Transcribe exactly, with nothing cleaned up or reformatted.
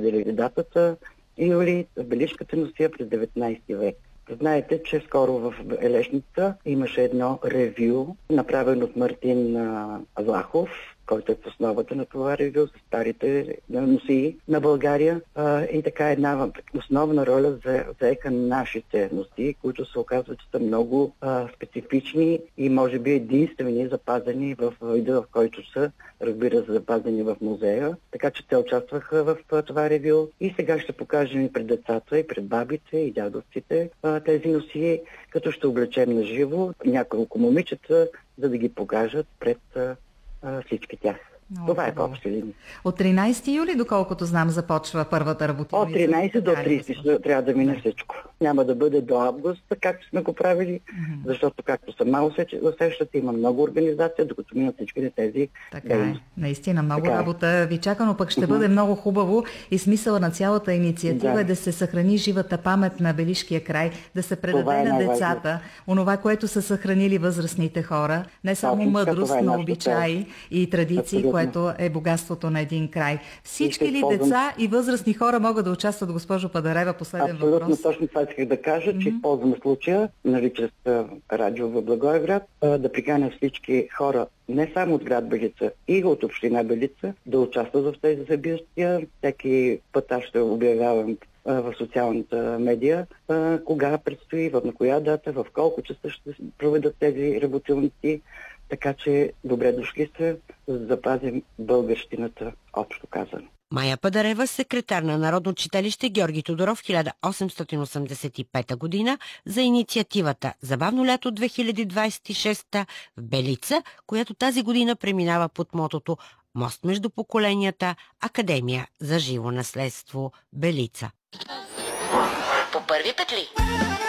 определили датата юли, Белишката носия през деветнайсети век. Знаете, че скоро в Елешница имаше едно ревю, направено от Мартин Влахов, който е в основата на това ревю за старите носии на България. И така една основна роля заеха нашите носии, които се оказват, че са много специфични и може би единствени запазени в вида, в който са, разбира се, запазени в музея. Така че те участваха в това ревю. И сега ще покажем и пред децата, и пред бабите, и дядовците тези носии, като ще облечем на живо няколко момичета, за да ги покажат пред всички тях. Много Това е в общи линии. От тринайсети юли, доколкото знам, започва първата работилница. От тринайсети до трийсети трябва да мине всичко. Няма да бъде до август, както сме го правили, mm-hmm. защото, както сама усещате, има много организация, докато минат всички тези. Така е. Наистина, много така работа е. Ви чака, но пък ще mm-hmm. бъде много хубаво и смисъл на цялата инициатива да. е да се съхрани живата памет на Белишкия край, да се предаде е на децата онова, което са съхранили възрастните хора, не само Точно, мъдрост, е но обичаи и традиции, Абсолютно. което е богатството на един край. Всички ли използвам... деца и възрастни хора могат да участват, госпожо Падарева? Последен Абсолютно, въпрос. точно това исках да кажа, mm-hmm. че използвам случая, нали, чрез радио в Благоевград, да приканя всички хора, не само от град Белица, и от община Белица, да участват в тези събития. Всеки път аз ще обявявам в социалната медия, кога предстои, в на коя дата, в колко часа ще се проведат тези работилници. Така че добре дошли сте, за да запазим българщината, общо казано. Мая Падарева, секретар на Народно читалище Георги Тодоров хиляда осемстотин осемдесет и пета година за инициативата Забавно лято две хиляди двадесет и шеста в Белица, която тази година преминава под мотото Мост между поколенията, Академия за живо наследство Белица. По първи петли.